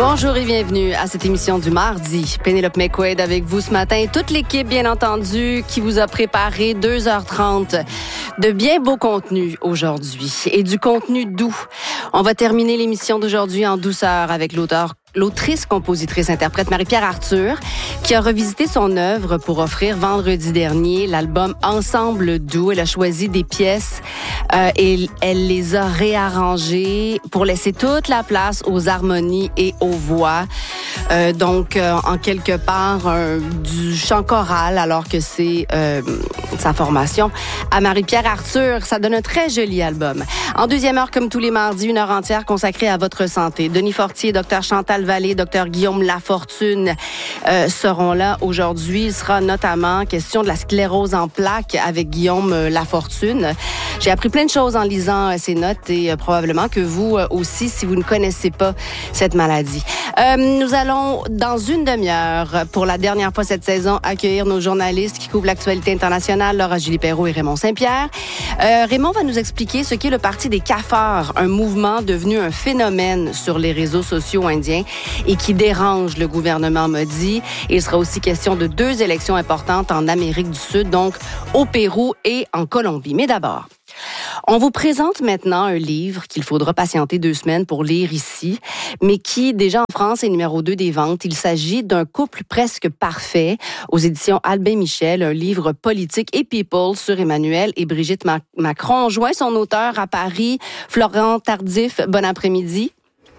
Bonjour et bienvenue à cette émission du mardi. Pénélope McQuaid avec vous ce matin et toute l'équipe, bien entendu, qui vous a préparé 2h30 de bien beau contenu aujourd'hui et du contenu doux. On va terminer l'émission d'aujourd'hui en douceur avec l'autrice, compositrice, interprète Marie-Pierre Arthur, qui a revisité son œuvre pour offrir vendredi dernier l'album Ensemble doux. Elle a choisi des pièces et elle les a réarrangées pour laisser toute la place aux harmonies et aux voix. Donc, en quelque part, du chant choral, alors que c'est sa formation à Marie-Pierre Arthur. Ça donne un très joli album. En deuxième heure, comme tous les mardis, une heure entière consacrée à votre santé. Denis Fortier, Dr Chantal Vallée, Dr Guillaume Lafortune seront là aujourd'hui. Il sera notamment question de la sclérose en plaques avec Guillaume Lafortune. J'ai appris plein de choses en lisant ces notes et probablement que vous aussi, si vous ne connaissez pas cette maladie. Nous allons, dans une demi-heure, pour la dernière fois cette saison, accueillir nos journalistes qui couvrent l'actualité internationale, Laura Julie Perrault et Raymond Saint-Pierre. Raymond va nous expliquer ce qu'est le Parti des cafards, un mouvement devenu un phénomène sur les réseaux sociaux indiens et qui dérange le gouvernement maudit. Il sera aussi question de 2 élections importantes en Amérique du Sud, donc au Pérou et en Colombie. Mais d'abord, on vous présente maintenant un livre qu'il faudra patienter 2 semaines pour lire ici, mais qui, déjà en France, est numéro 2 des ventes. Il s'agit d'un couple presque parfait aux éditions Albin Michel, un livre politique et people sur Emmanuel et Brigitte Macron. On joint son auteur à Paris, Florent Tardif. Bon après-midi.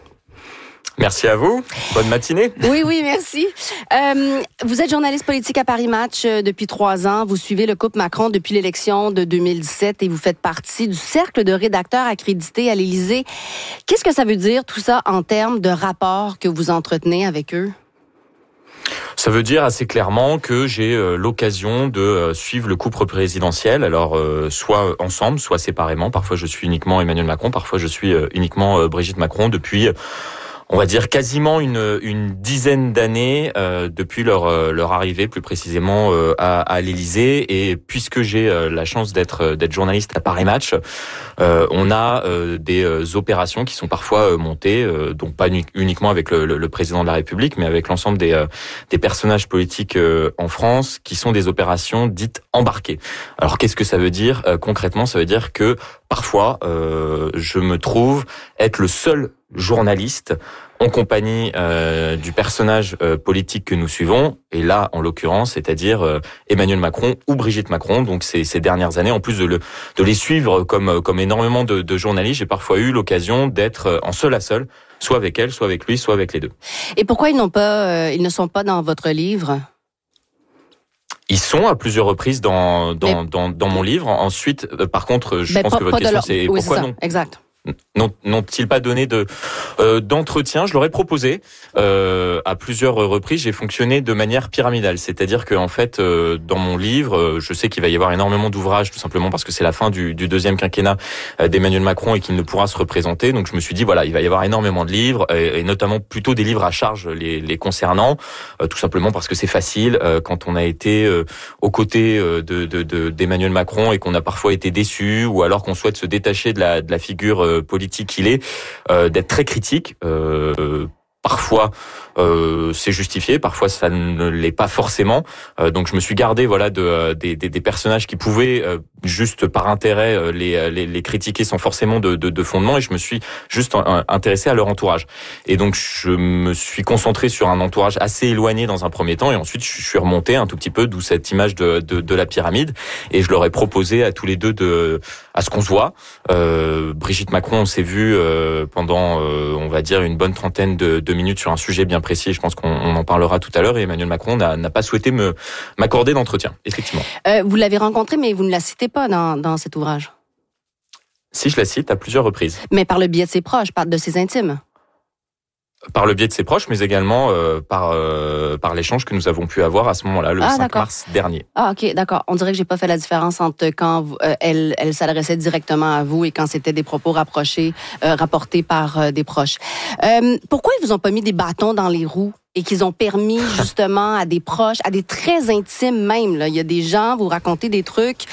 Merci à vous. Bonne matinée. Oui, merci. Vous êtes journaliste politique à Paris Match depuis 3 ans. Vous suivez le couple Macron depuis l'élection de 2017 et vous faites partie du cercle de rédacteurs accrédités à l'Élysée. Qu'est-ce que ça veut dire tout ça en termes de rapport que vous entretenez avec eux? Ça veut dire assez clairement que j'ai l'occasion de suivre le couple présidentiel, alors soit ensemble, soit séparément. Parfois je suis uniquement Emmanuel Macron, parfois je suis uniquement Brigitte Macron depuis... on va dire quasiment une dizaine d'années depuis leur arrivée, plus précisément à l'Élysée. Et puisque j'ai la chance d'être journaliste à Paris Match, on a des opérations qui sont parfois montées, donc pas uniquement avec le président de la République, mais avec l'ensemble des personnages politiques en France, qui sont des opérations dites embarquées. Alors qu'est-ce que ça veut dire concrètement? Ça veut dire que parfois je me trouve être le seul journaliste en compagnie du personnage politique que nous suivons, et là, en l'occurrence, c'est-à-dire Emmanuel Macron ou Brigitte Macron. Donc ces dernières années, en plus de les suivre comme énormément de journalistes, j'ai parfois eu l'occasion d'être en seul à seul, soit avec elle, soit avec lui, soit avec les deux. Et pourquoi ils ne sont pas dans votre livre? Ils sont à plusieurs reprises dans mon livre. Ensuite, par contre, je pense que votre question, c'est pourquoi non? Exact. N'ont-ils pas donné d'entretien? Je leur ai proposé à plusieurs reprises. J'ai fonctionné de manière pyramidale, c'est-à-dire que en fait, dans mon livre, je sais qu'il va y avoir énormément d'ouvrages, tout simplement parce que c'est la fin du 2e quinquennat d'Emmanuel Macron et qu'il ne pourra se représenter. Donc je me suis dit voilà, il va y avoir énormément de livres et notamment plutôt des livres à charge les concernant, tout simplement parce que c'est facile quand on a été aux côtés d'Emmanuel Macron et qu'on a parfois été déçu, ou alors qu'on souhaite se détacher de la figure politique qu'il est, d'être très critique. Parfois, c'est justifié, parfois ça ne l'est pas forcément. Donc je me suis gardé des personnages qui pouvaient juste par intérêt les critiquer sans forcément de fondement, et je me suis juste intéressé à leur entourage. Et donc je me suis concentré sur un entourage assez éloigné dans un premier temps, et ensuite je suis remonté un tout petit peu, d'où cette image de la pyramide, et je leur ai proposé à tous les deux à ce qu'on se voit. Brigitte Macron, on s'est vu pendant on va dire une bonne trentaine de minutes sur un sujet bien précis. Je pense qu'on en parlera tout à l'heure. Et Emmanuel Macron n'a pas souhaité m'accorder d'entretien, effectivement. Vous l'avez rencontré, mais vous ne la citez pas dans cet ouvrage. Si, je la cite à plusieurs reprises. Mais par le biais de ses proches, de ses intimes. Par le biais de ses proches, mais également par l'échange que nous avons pu avoir à ce moment-là, le 5 mars dernier. Ah, ok, d'accord. On dirait que j'ai pas fait la différence entre quand elle s'adressait directement à vous et quand c'était des propos rapportés par des proches. Pourquoi ils vous ont pas mis des bâtons dans les roues et qu'ils ont permis justement à des proches, à des très intimes même. Là. Il y a des gens, vous racontez des trucs,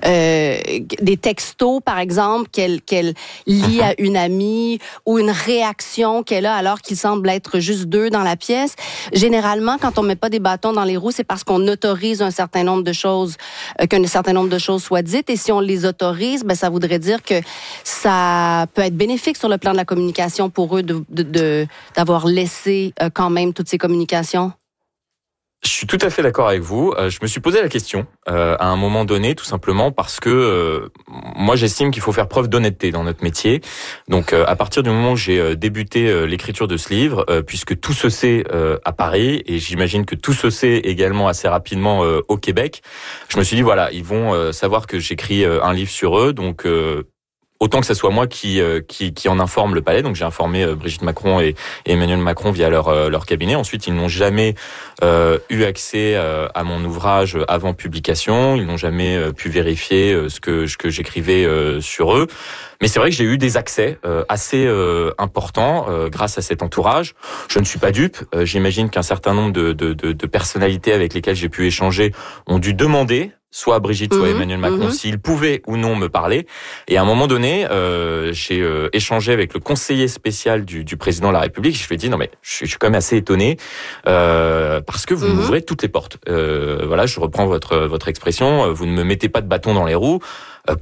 des textos par exemple qu'elle lit à une amie ou une réaction qu'elle a alors qu'il semble être juste deux dans la pièce. Généralement, quand on met pas des bâtons dans les roues, c'est parce qu'on autorise un certain nombre de choses, qu'un certain nombre de choses soient dites. Et si on les autorise, ben ça voudrait dire que ça peut être bénéfique sur le plan de la communication pour eux d'avoir laissé quand même toutes ces communications? Je suis tout à fait d'accord avec vous. Je me suis posé la question à un moment donné, tout simplement parce que moi j'estime qu'il faut faire preuve d'honnêteté dans notre métier. Donc à partir du moment où j'ai débuté l'écriture de ce livre, puisque tout se sait à Paris et j'imagine que tout se sait également assez rapidement au Québec, je me suis dit voilà, ils vont savoir que j'écris un livre sur eux, donc autant que ça soit moi qui en informe le palais. Donc j'ai informé Brigitte Macron et Emmanuel Macron via leur cabinet. Ensuite, ils n'ont jamais eu accès à mon ouvrage avant publication. Ils n'ont jamais pu vérifier ce que j'écrivais sur eux. Mais c'est vrai que j'ai eu des accès assez importants grâce à cet entourage. Je ne suis pas dupe. J'imagine qu'un certain nombre de personnalités avec lesquelles j'ai pu échanger ont dû demander soit Brigitte, soit Emmanuel Macron, s'ils pouvaient ou non me parler. Et à un moment donné, j'ai échangé avec le conseiller spécial du président de la République. Je lui ai dit, non mais je suis quand même assez étonné parce que vous m'ouvrez toutes les portes. Voilà, je reprends votre expression, vous ne me mettez pas de bâton dans les roues. Pourquoi ?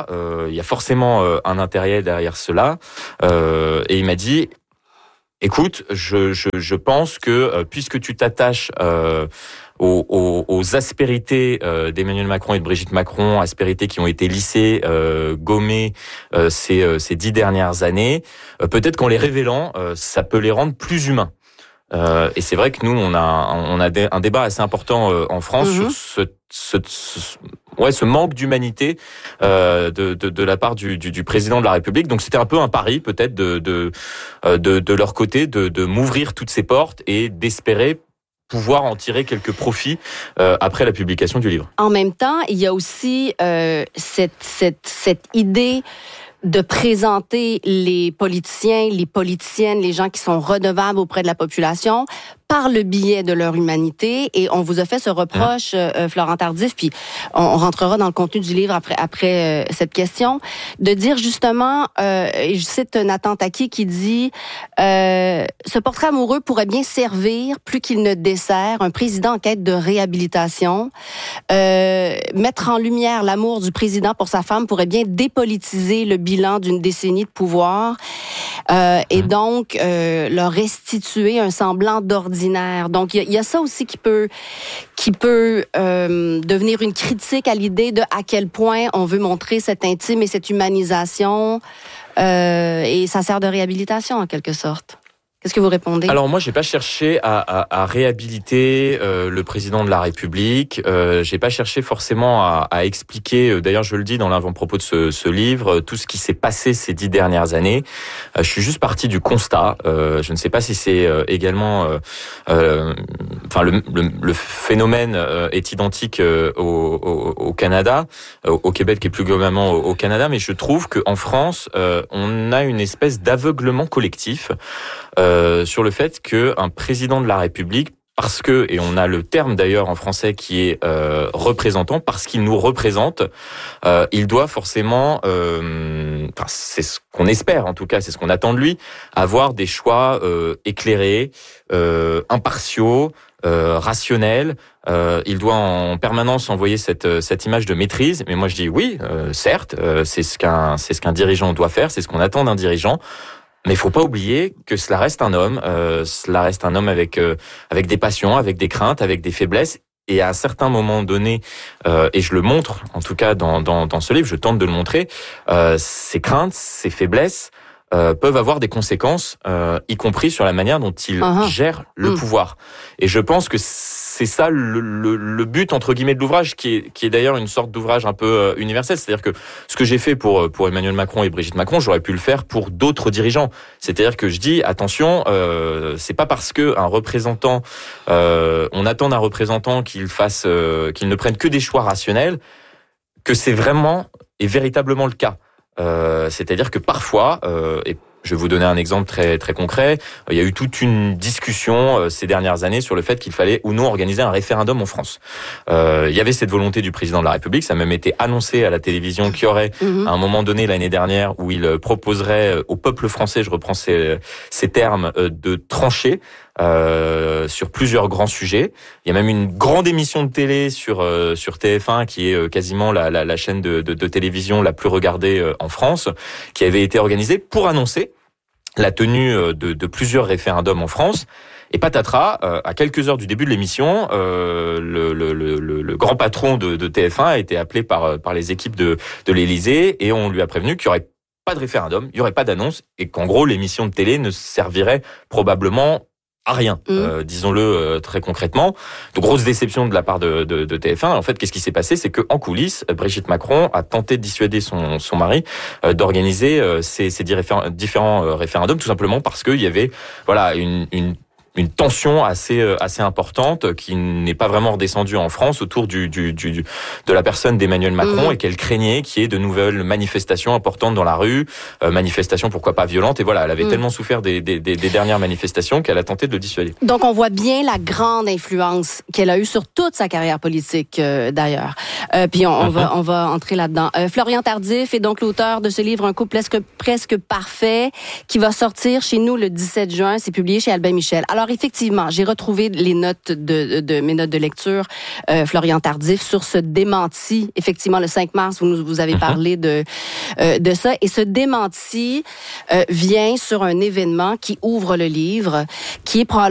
Il y a forcément un intérêt derrière cela. Et il m'a dit, écoute, je pense que puisque tu t'attaches aux aspérités d'Emmanuel Macron et de Brigitte Macron, aspérités qui ont été lissées, gommées ces 10 dernières années, peut-être qu'en les révélant, ça peut les rendre plus humains. Et c'est vrai que nous, on a un débat assez important en France sur ce manque d'humanité de la part du président de la République. Donc c'était un peu un pari peut-être de leur côté de m'ouvrir toutes ces portes et d'espérer pouvoir en tirer quelques profits après la publication du livre. En même temps, il y a aussi cette idée de présenter les politiciens, les politiciennes, les gens qui sont redevables auprès de la population par le biais de leur humanité. Et on vous a fait ce reproche, Florent Tardif, puis on rentrera dans le contenu du livre après cette question, de dire justement, et je cite Nathan Taki qui dit ce portrait amoureux pourrait bien servir, plus qu'il ne dessert, un président en quête de réhabilitation. Mettre en lumière l'amour du président pour sa femme pourrait bien dépolitiser le bilan d'une décennie de pouvoir et donc leur restituer un semblant d'ordinaire. Donc, il y a ça aussi qui peut devenir une critique à l'idée de à quel point on veut montrer cette intime et cette humanisation et ça sert de réhabilitation en quelque sorte. Qu'est-ce que vous répondez? Alors moi, j'ai pas cherché à réhabiliter le président de la République. J'ai pas cherché forcément à expliquer. D'ailleurs, je le dis dans l'avant-propos de ce livre, tout ce qui s'est passé ces 10 dernières années. Je suis juste parti du constat. Je ne sais pas si c'est également, enfin le phénomène est identique au Canada, au Québec et plus globalement au Canada, mais je trouve que en France, on a une espèce d'aveuglement collectif. Sur le fait qu'un président de la République, parce que, et on a le terme d'ailleurs en français qui est représentant, parce qu'il nous représente, il doit forcément, c'est ce qu'on espère en tout cas, c'est ce qu'on attend de lui, avoir des choix éclairés, impartiaux, rationnel. Il doit en permanence envoyer cette image de maîtrise. Mais moi je dis oui, certes, c'est ce qu'un dirigeant doit faire, c'est ce qu'on attend d'un dirigeant. Mais il faut pas oublier que cela reste un homme. Cela reste un homme avec des passions, avec des craintes, avec des faiblesses. Et à un certain moment donné, et je le montre, en tout cas dans ce livre, je tente de le montrer, ces craintes, ces faiblesses peuvent avoir des conséquences, y compris sur la manière dont il gère le pouvoir. Et je pense que c'est ça le but entre guillemets de l'ouvrage, qui est d'ailleurs une sorte d'ouvrage un peu universel. C'est-à-dire que ce que j'ai fait pour Emmanuel Macron et Brigitte Macron, j'aurais pu le faire pour d'autres dirigeants. C'est-à-dire que je dis attention, c'est pas parce que un représentant, on attend d'un représentant qu'il ne prenne que des choix rationnels, que c'est vraiment et véritablement le cas. C'est-à-dire que parfois, et Je vais vous donner un exemple très très concret. Il y a eu toute une discussion ces dernières années sur le fait qu'il fallait ou non organiser un référendum en France. Il y avait cette volonté du président de la République, ça a même été annoncé à la télévision qu'il y aurait à un moment donné l'année dernière où il proposerait au peuple français, je reprends ces termes, de trancher sur plusieurs grands sujets. Il y a même une grande émission de télé sur TF1 qui est quasiment la chaîne de télévision la plus regardée en France, qui avait été organisée pour annoncer la tenue de plusieurs référendums en France. Et patatras, à quelques heures du début de l'émission, le grand patron de TF1 a été appelé par les équipes de l'Élysée et on lui a prévenu qu'il y aurait pas de référendum, il y aurait pas d'annonce et qu'en gros l'émission de télé ne servirait probablement à rien, disons-le très concrètement. De grosses déceptions de la part de TF1. En fait, qu'est-ce qui s'est passé? C'est que en coulisses, Brigitte Macron a tenté de dissuader son mari d'organiser ces différents référendums, tout simplement parce qu'il y avait une tension assez importante qui n'est pas vraiment redescendue en France autour de la personne d'Emmanuel Macron et qu'elle craignait qu'il y ait de nouvelles manifestations importantes dans la rue, manifestations pourquoi pas violentes. Et voilà, elle avait tellement souffert des dernières manifestations qu'elle a tenté de le dissuader. Donc on voit bien la grande influence qu'elle a eue sur toute sa carrière politique d'ailleurs. Puis on va entrer là-dedans. Florian Tardif est donc l'auteur de ce livre Un couple presque parfait qui va sortir chez nous le 17 juin. C'est publié chez Albin Michel. Alors effectivement, j'ai retrouvé les notes de mes notes de lecture, Florian Tardif, sur ce démenti. Effectivement, le 5 mars, vous avez parlé de ça. Et ce démenti vient sur un événement qui ouvre le livre, qui est probablement